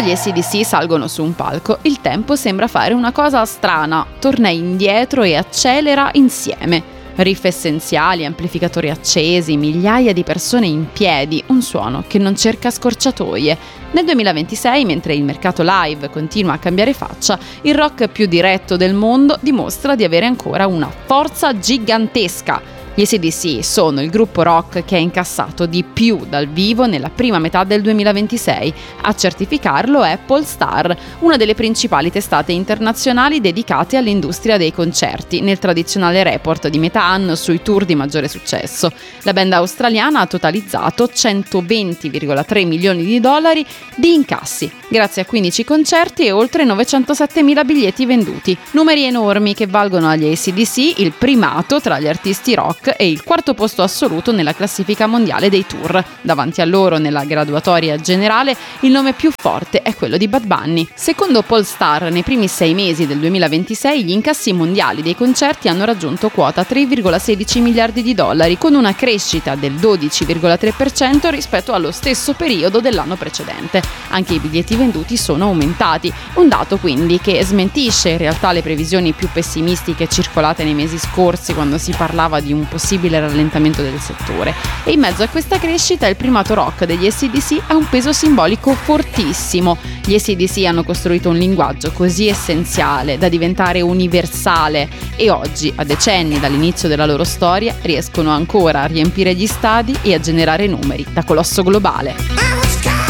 Quando gli AC/DC salgono su un palco, il tempo sembra fare una cosa strana, torna indietro e accelera insieme. Riff essenziali, amplificatori accesi, migliaia di persone in piedi, un suono che non cerca scorciatoie. Nel 2026, mentre il mercato live continua a cambiare faccia, il rock più diretto del mondo dimostra di avere ancora una forza gigantesca. Gli AC/DC sono il gruppo rock che ha incassato di più dal vivo nella prima metà del 2026. A certificarlo è Pollstar, una delle principali testate internazionali dedicate all'industria dei concerti, nel tradizionale report di metà anno sui tour di maggiore successo. La band australiana ha totalizzato 120,3 milioni di dollari di incassi, grazie a 15 concerti e oltre 907.000 biglietti venduti. Numeri enormi che valgono agli AC/DC il primato tra gli artisti rock e il quarto posto assoluto nella classifica mondiale dei tour. Davanti a loro, nella graduatoria generale, il nome più forte è quello di Bad Bunny. Secondo Pollstar, nei primi 6 mesi del 2026 gli incassi mondiali dei concerti hanno raggiunto quota 3,16 miliardi di dollari, con una crescita del 12,3% rispetto allo stesso periodo dell'anno precedente. Anche i biglietti venduti sono aumentati, un dato quindi che smentisce in realtà le previsioni più pessimistiche circolate nei mesi scorsi, quando si parlava di un possibile rallentamento del settore. E in mezzo a questa crescita il primato rock degli AC/DC ha un peso simbolico fortissimo. Gli AC/DC hanno costruito un linguaggio così essenziale da diventare universale e oggi, a decenni dall'inizio della loro storia, riescono ancora a riempire gli stadi e a generare numeri da colosso globale.